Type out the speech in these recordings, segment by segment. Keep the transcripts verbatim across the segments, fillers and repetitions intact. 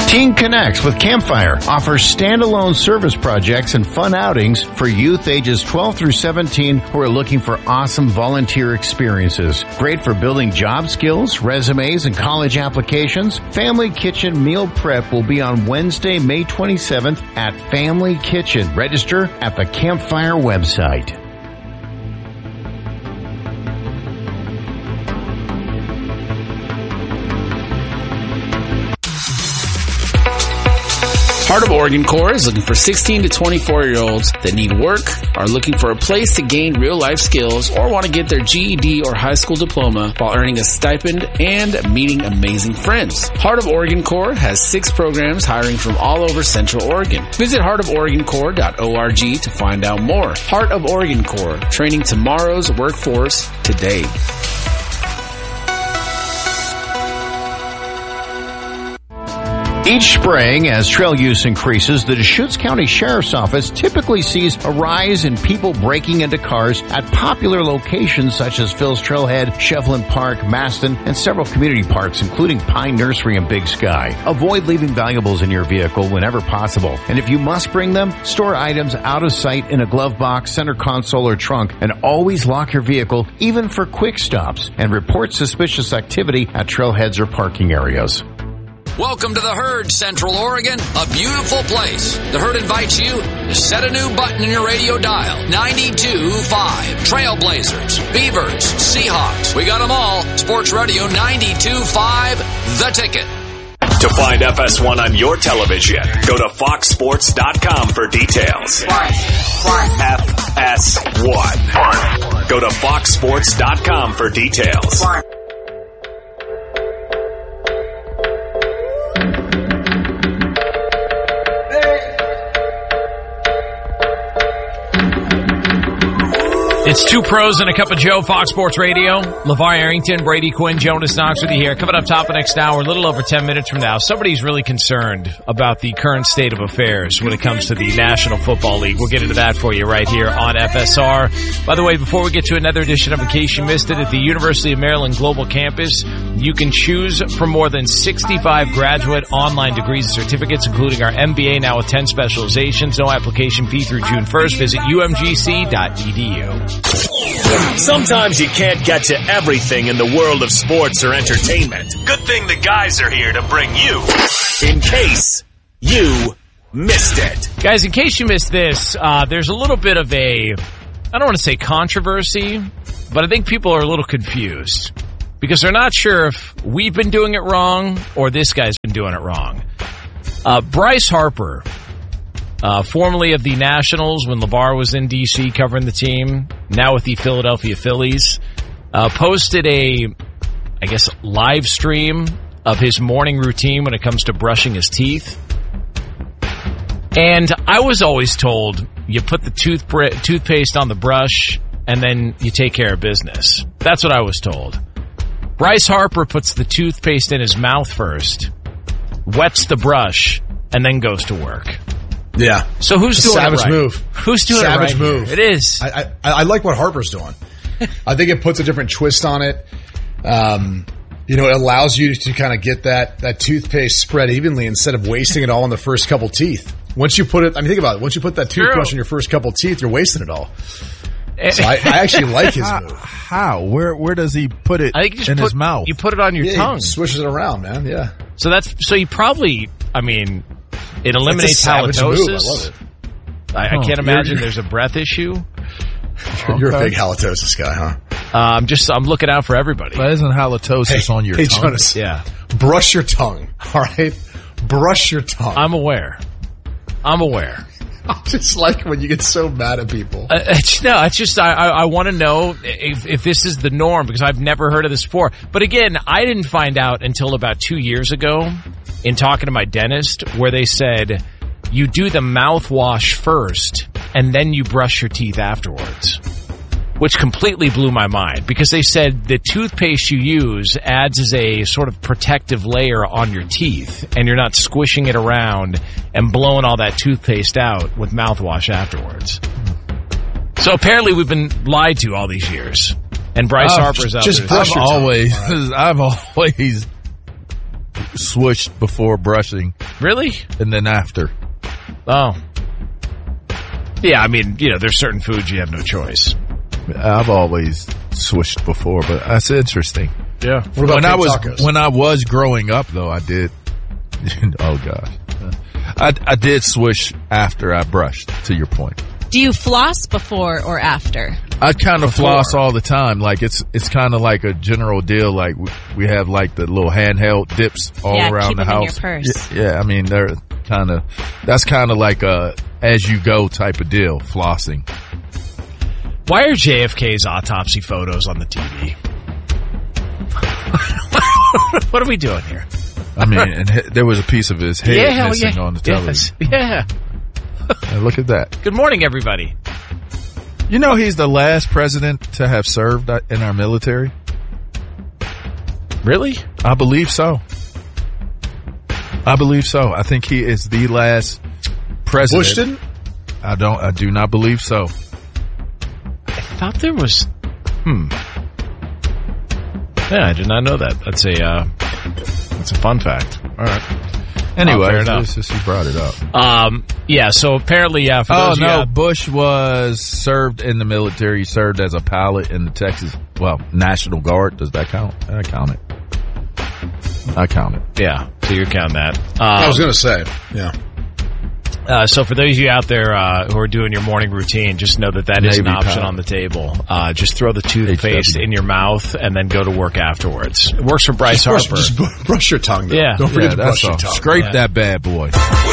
Teen Connects with Campfire offers standalone service projects and fun outings for youth ages twelve through seventeen who are looking for awesome volunteer experiences. Great for building job skills, resumes, and college applications. Family Kitchen Meal Prep will be on Wednesday, May twenty-seventh at Family Kitchen. Register at the Campfire website. Heart of Oregon Corps is looking for sixteen to twenty-four-year-olds that need work, are looking for a place to gain real-life skills, or want to get their G E D or high school diploma while earning a stipend and meeting amazing friends. Heart of Oregon Corps has six programs hiring from all over Central Oregon. Visit heart of oregon corps dot org to find out more. Heart of Oregon Corps, training tomorrow's workforce today. Each spring, as trail use increases, the Deschutes County Sheriff's Office typically sees a rise in people breaking into cars at popular locations such as Phil's Trailhead, Shevlin Park, Maston, and several community parks, including Pine Nursery and Big Sky. Avoid leaving valuables in your vehicle whenever possible. And if you must bring them, store items out of sight in a glove box, center console, or trunk, and always lock your vehicle, even for quick stops, and report suspicious activity at trailheads or parking areas. Welcome to the Herd, Central Oregon, a beautiful place. The Herd invites you to set a new button in your radio dial. ninety-two point five. Trailblazers, Beavers, Seahawks. We got them all. Sports Radio ninety-two point five, The Ticket. To find F S one on your television, go to fox sports dot com for details. F S one. Go to fox sports dot com for details. It's Two Pros and a Cup of Joe, Fox Sports Radio. LeVar Arrington, Brady Quinn, Jonas Knox with you here. Coming up top of next hour, a little over ten minutes from now, somebody's really concerned about the current state of affairs when it comes to the National Football League. We'll get into that for you right here on F S R. By the way, before we get to another edition of In Case You Missed It, at the University of Maryland Global Campus, you can choose from more than sixty-five graduate online degrees and certificates, including our M B A now with ten specializations. No application fee through June first. Visit u m g c dot e d u. Sometimes you can't get to everything in the world of sports or entertainment. Good thing the guys are here to bring you In Case You Missed It. Guys, in case you missed this, uh, there's a little bit of a, I don't want to say controversy, but I think people are a little confused because they're not sure if we've been doing it wrong or this guy's been doing it wrong. Uh, Bryce Harper, Uh, formerly of the Nationals when LeVar was in D C covering the team, now with the Philadelphia Phillies, uh, posted a, I guess, live stream of his morning routine when it comes to brushing his teeth. And I was always told you put the tooth toothpaste on the brush and then you take care of business. That's what I was told. Bryce Harper puts the toothpaste in his mouth first, wets the brush, and then goes to work. Yeah. So who's doing savage it right? move? Who's doing savage it right? move. Here? It is. I, I I like what Harper's doing. I think it puts a different twist on it. Um, you know, it allows you to kind of get that that toothpaste spread evenly instead of wasting it all on the first couple teeth. Once you put it, I mean, think about it. Once you put that toothbrush True. in your first couple teeth, you're wasting it all. So I, I actually like his move. How? Where where does he put it I think you just in put, his mouth? You put it on your Yeah, tongue. he swishes it around, man. Yeah. So that's so you probably. I mean, it eliminates It's a savage halitosis. move. I love it. I, I Oh, can't you're- imagine there's a breath issue. You're a Okay. big halitosis guy, huh? Uh, I'm just I'm looking out for everybody. But isn't halitosis Hey, on your hey, tongue? Jonas. Yeah, Brush your tongue, all right? Brush your tongue. I'm aware. I'm aware. I just like when you get so mad at people. Uh, it's, no, it's just I, I, I want to know if, if this is the norm because I've never heard of this before. But again, I didn't find out until about two years ago in talking to my dentist where they said you do the mouthwash first and then you brush your teeth afterwards, which completely blew my mind because they said the toothpaste you use adds as a sort of protective layer on your teeth and you're not squishing it around and blowing all that toothpaste out with mouthwash afterwards. So apparently we've been lied to all these years. And Bryce I've Harper's out just there. brush I've your tongue, always, all right? I've always swished before brushing Really? and then after. Oh. Yeah, I mean, you know, there's certain foods you have no choice. I've always swished before, but that's interesting. Yeah. What about When I was tacos? when I was growing up, though, I did. Oh gosh, I I did swish after I brushed. To your point, Do you floss before or after? I kind of Before. floss all the time. Like it's it's kind of like a general deal. Like we, we have like the little handheld dips all Yeah, around keep the them in house. your purse. Yeah, yeah, I mean they're kind of that's kind of like a as you go type of deal. Flossing. Why are J F K's autopsy photos on the T V? What are we doing here? I mean, and he, there was a piece of his head yeah, missing yeah. on the television. Yes. Yeah. Uh, look at that. Good morning, everybody. You know he's the last president to have served in our military? Really? I believe so. I believe so. I think he is the last president. Bush didn't? I don't. I do not believe so. I thought there was. Hmm. Yeah, I did not know that. That's a. Uh, that's a fun fact. All right. Anyway, fair enough. it's just he brought it up. Um. Yeah. So apparently, yeah. For Oh those of you no, out- Bush was served in the military. He served as a pilot in the Texas, well, National Guard. Does that count? I count it. I count it. Yeah. So you're counting that. Um, I was going to say, yeah. Uh, so for those of you out there uh, who are doing your morning routine, just know that that is an Navy option pilot. on the table. Uh, just throw the toothpaste H W. in your mouth and then go to work afterwards. It works for Bryce Brush, Harper. just br- brush your tongue, though. Yeah. Don't forget Yeah, to that's brush your all. tongue. Scrape Yeah. that bad boy.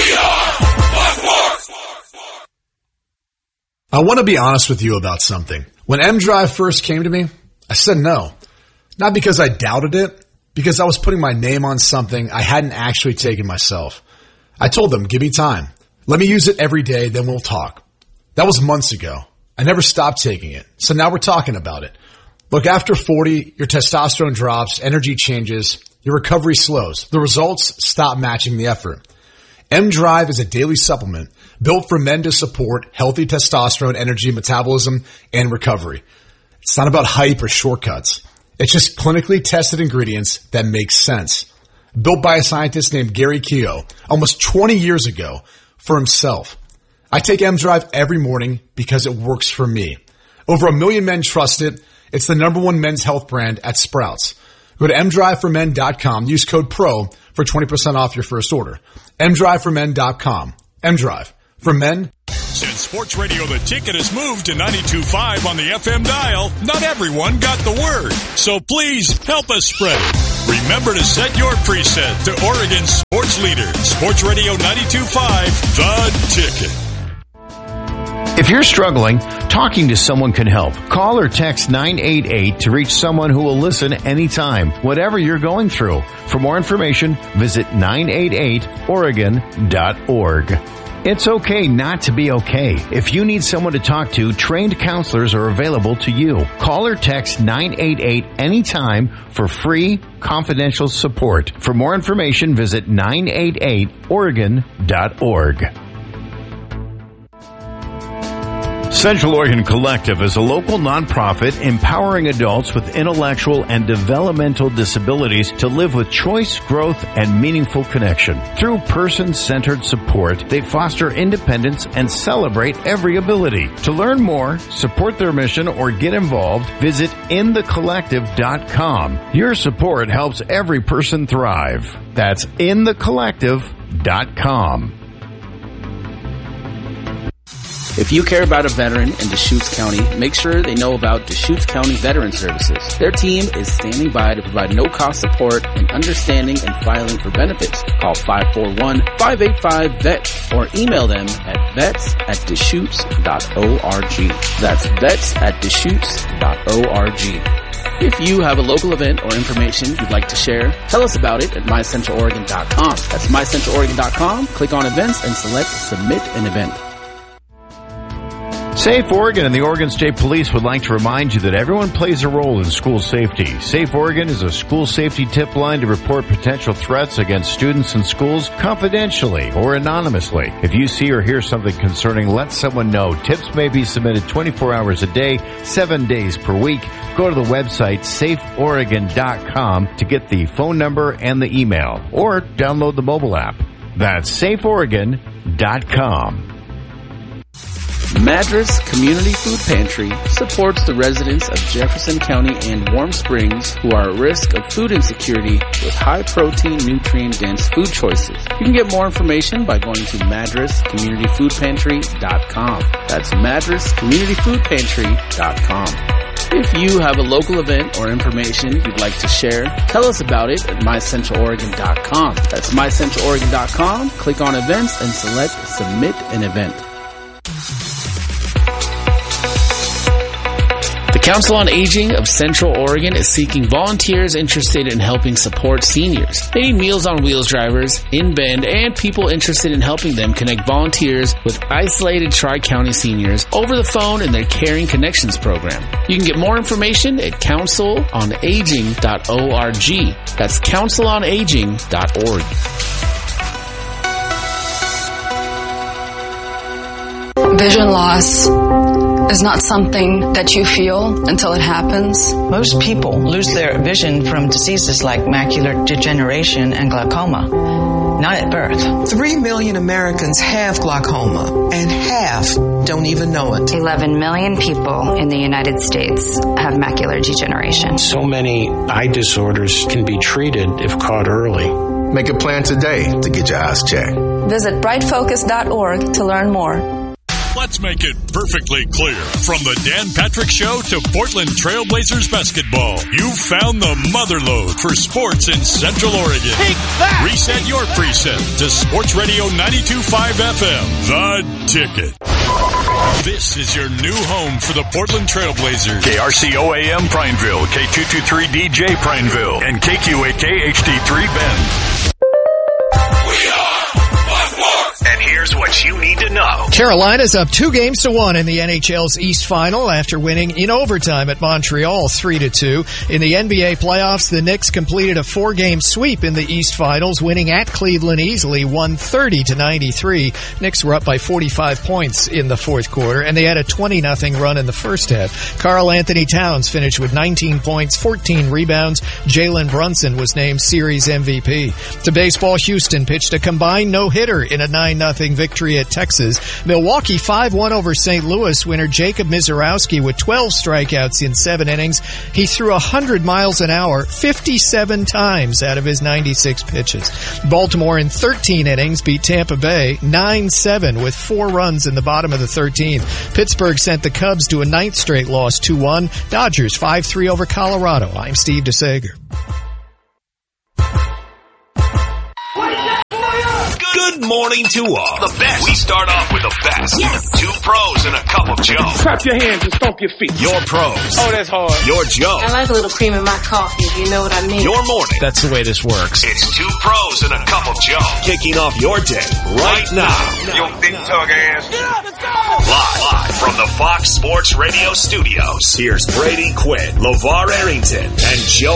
I want to be honest with you about something. When M-Drive first came to me, I said no. Not because I doubted it, because I was putting my name on something I hadn't actually taken myself. I told them, give me time. Let me use it every day, then we'll talk. That was months ago. I never stopped taking it. So now we're talking about it. Look, after forty, your testosterone drops, energy changes, your recovery slows. The results stop matching the effort. M-Drive is a daily supplement built for men to support healthy testosterone, energy, metabolism, and recovery. It's not about hype or shortcuts. It's just clinically tested ingredients that make sense. Built by a scientist named Gary Keogh almost twenty years ago for himself. I take M-Drive every morning because it works for me. Over a million men trust it. It's the number one men's health brand at Sprouts. Go to m drive for men dot com. Use code PRO for twenty percent off your first order. m drive for men dot com. M-Drive. For men. Since Sports Radio The Ticket has moved to ninety-two point five on the F M dial, not everyone got the word. So please help us spread it. Remember to set your preset to Oregon's sports leader, Sports Radio ninety-two point five, The Ticket. If you're struggling, talking to someone can help. Call or text nine eight eight to reach someone who will listen anytime, whatever you're going through. For more information, visit nine eight eight oregon dot org. It's okay not to be okay. If you need someone to talk to, trained counselors are available to you. Call or text nine eight eight anytime for free, confidential support. For more information, visit nine eight eight oregon dot org. Central Oregon Collective is a local nonprofit empowering adults with intellectual and developmental disabilities to live with choice, growth, and meaningful connection. Through person-centered support, they foster independence and celebrate every ability. To learn more, support their mission, or get involved, visit in the collective dot com. Your support helps every person thrive. That's in the collective dot com. If you care about a veteran in Deschutes County, make sure they know about Deschutes County Veteran Services. Their team is standing by to provide no-cost support in understanding and filing for benefits. Call five four one, five eight five, V E T or email them at vets at deschutes dot org. That's vets at deschutes dot org. If you have a local event or information you'd like to share, tell us about it at my central oregon dot com. That's my central oregon dot com. Click on events and select submit an event. Safe Oregon and the Oregon State Police would like to remind you that everyone plays a role in school safety. Safe Oregon is a school safety tip line to report potential threats against students and schools confidentially or anonymously. If you see or hear something concerning, let someone know. Tips may be submitted twenty-four hours a day, seven days per week. Go to the website safe oregon dot com to get the phone number and the email, or download the mobile app. That's safe oregon dot com. Madras Community Food Pantry supports the residents of Jefferson County and Warm Springs who are at risk of food insecurity with high-protein, nutrient-dense food choices. You can get more information by going to madras community food pantry dot com. That's madras community food pantry dot com. If you have a local event or information you'd like to share, tell us about it at my central oregon dot com. That's my central oregon dot com. Click on events and select submit an event. The Council on Aging of Central Oregon is seeking volunteers interested in helping support seniors. They need Meals on Wheels drivers, in-bend, and people interested in helping them connect volunteers with isolated Tri-County seniors over the phone in their Caring Connections program. You can get more information at council on aging dot org. That's council on aging dot org. Vision loss is not something that you feel until it happens. Most people lose their vision from diseases like macular degeneration and glaucoma, not at birth. Three million Americans have glaucoma, and half don't even know it. eleven million people in the United States have macular degeneration. So many eye disorders can be treated if caught early. Make a plan today to get your eyes checked. Visit bright focus dot org to learn more. Let's make it perfectly clear. From the Dan Patrick Show to Portland Trailblazers basketball, you've found the motherlode for sports in Central Oregon. Take that! Reset your preset to Sports Radio ninety-two point five F M, The Ticket. This is your new home for the Portland Trailblazers. K R C O A M Prineville, K two twenty-three D J Prineville, and K Q A K H D three Bend. And here's what you need to know. Carolina's up two games to one in the N H L's East Final after winning in overtime at Montreal three to two. In the N B A playoffs, the Knicks completed a four-game sweep in the East Finals, winning at Cleveland easily one thirty to ninety-three. Knicks were up by forty-five points in the fourth quarter, and they had a twenty nothing run in the first half. Karl Anthony Towns finished with nineteen points, fourteen rebounds. Jalen Brunson was named series M V P. To baseball, Houston pitched a combined no-hitter in a nine nothing victory at Texas. Milwaukee five one over Saint Louis. Winner Jacob Mizorowski with twelve strikeouts in seven innings. He threw one hundred miles an hour fifty-seven times out of his ninety-six pitches. Baltimore in thirteen innings beat Tampa Bay nine seven with four runs in the bottom of the thirteenth. Pittsburgh sent the Cubs to a ninth straight loss two one. Dodgers five three over Colorado. I'm Steve DeSager. Good morning to all. The best. We start off with the best. Yes. Two pros and a cup of Joe. Clap your hands and stomp your feet. Your pros. Oh, that's hard. Your Joe. I like a little cream in my coffee, if you know what I mean. Your morning. That's the way this works. It's two pros and a cup of Joe. Kicking off your day right now. Yo, big tug ass. Get up, let's go. Live, live from the Fox Sports Radio studios. Here's Brady Quinn, LeVar Arrington, and Joe